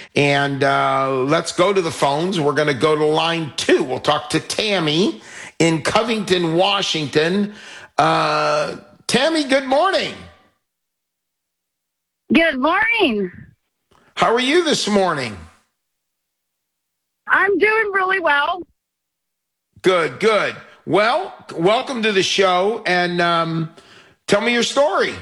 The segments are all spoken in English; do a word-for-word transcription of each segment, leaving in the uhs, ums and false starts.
And uh, let's go to the phones. We're going to go to line two. We'll talk to Tammy in Covington, Washington. Uh, Tammy, good morning. Good morning. How are you this morning? I'm doing really well. Good, good. Well, welcome to the show, and um, tell me your story.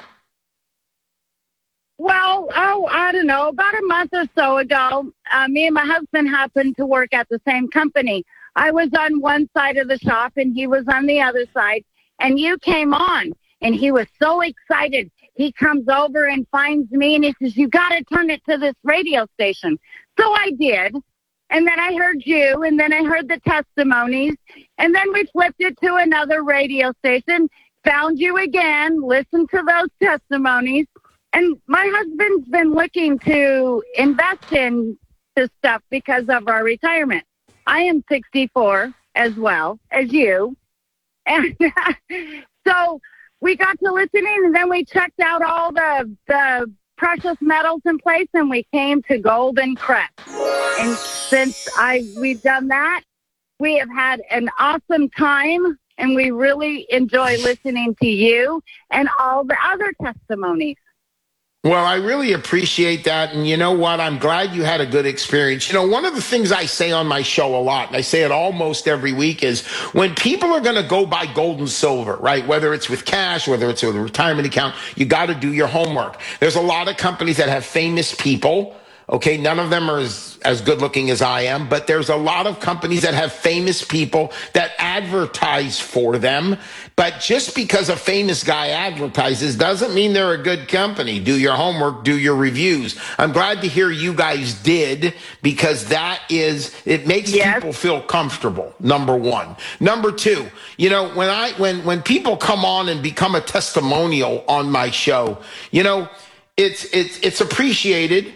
Well, oh, I don't know, about a month or so ago, uh, me and my husband happened to work at the same company. I was on one side of the shop, and he was on the other side, and you came on, and he was so excited. He comes over and finds me, and he says, you got to turn it to this radio station. So I did, and then I heard you, and then I heard the testimonies, and then we flipped it to another radio station, found you again, listened to those testimonies. And my husband's been looking to invest in this stuff because of our retirement. I am sixty-four as well as you. And so we got to listening, and then we checked out all the, the precious metals in place, and we came to Golden Crest. And since I we've done that, we have had an awesome time, and we really enjoy listening to you and all the other testimonies. Well, I really appreciate that. And you know what? I'm glad you had a good experience. You know, one of the things I say on my show a lot, and I say it almost every week, is when people are going to go buy gold and silver, right? Whether it's with cash, whether it's with a retirement account, you got to do your homework. There's a lot of companies that have famous people. Okay, none of them are as, as good looking as I am, but there's a lot of companies that have famous people that advertise for them. But just because a famous guy advertises doesn't mean they're a good company. Do your homework, do your reviews. I'm glad to hear you guys did, because that is, it makes yes. people feel comfortable, number one. Number two, you know, when I, when, when people come on and become a testimonial on my show, you know, it's, it's, it's appreciated.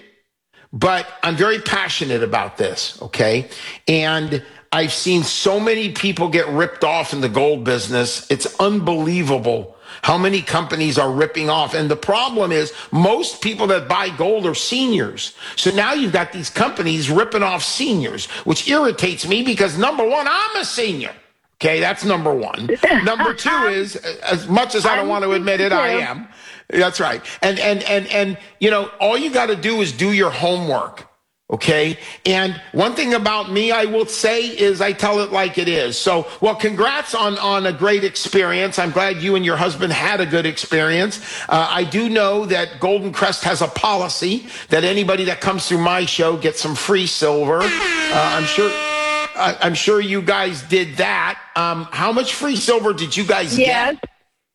But I'm very passionate about this, okay? And I've seen so many people get ripped off in the gold business. It's unbelievable how many companies are ripping off. And the problem is most people that buy gold are seniors. So now you've got these companies ripping off seniors, which irritates me because, number one, I'm a senior. Okay, that's number one. Number two is, as much as I don't want to admit it, I am. That's right. And, and, and, and, you know, all you got to do is do your homework. Okay. And one thing about me, I will say, is I tell it like it is. So, well, congrats on, on a great experience. I'm glad you and your husband had a good experience. Uh, I do know that Golden Crest has a policy that anybody that comes through my show gets some free silver. Uh, I'm sure, I, I'm sure you guys did that. Um, how much free silver did you guys yes. get?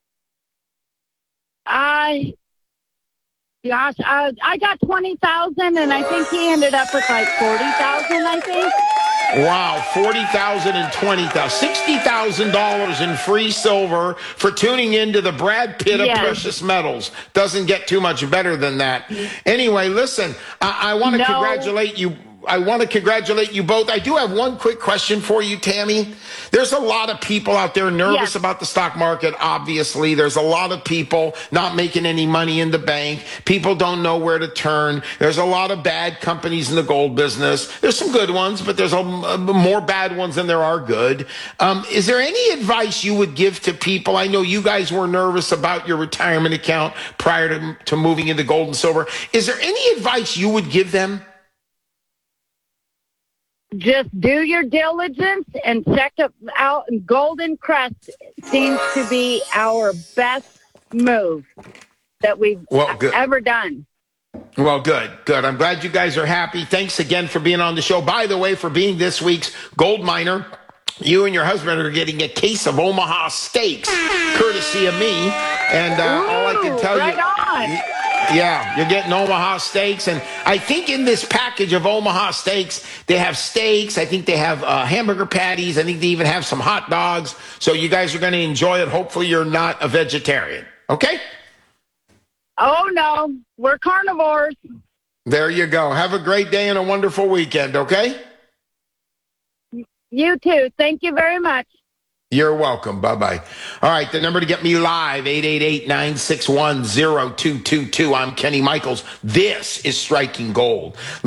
I, gosh, I, I got twenty thousand, and I think he ended up with like forty thousand, I think. Wow, forty thousand and twenty thousand, sixty thousand dollars in free silver for tuning into the Brad Pitt of yes. precious metals. Doesn't get too much better than that. Anyway, listen, I, I want to no. congratulate you. I want to congratulate you both. I do have one quick question for you, Tammy. There's a lot of people out there nervous yes. about the stock market, obviously. There's a lot of people not making any money in the bank. People don't know where to turn. There's a lot of bad companies in the gold business. There's some good ones, but there's a, a, more bad ones than there are good. Um, is there any advice you would give to people? I know you guys were nervous about your retirement account prior to, to moving into gold and silver. Is there any advice you would give them? Just do your diligence and check it out. Golden Crest seems to be our best move that we've well, ever done. Well, good, good. I'm glad you guys are happy. Thanks again for being on the show. By the way, for being this week's gold miner, you and your husband are getting a case of Omaha steaks, courtesy of me. And uh, Ooh, all I can tell right you... on. Yeah, you're getting Omaha steaks. And I think in this package of Omaha steaks, they have steaks. I think they have uh, hamburger patties. I think they even have some hot dogs. So you guys are going to enjoy it. Hopefully you're not a vegetarian. Okay? Oh, no. We're carnivores. There you go. Have a great day and a wonderful weekend, okay? You too. Thank you very much. You're welcome. Bye-bye. All right, the number to get me live, eight eight eight, nine six one, zero two two two. I'm Kenny Michaels. This is Striking Gold.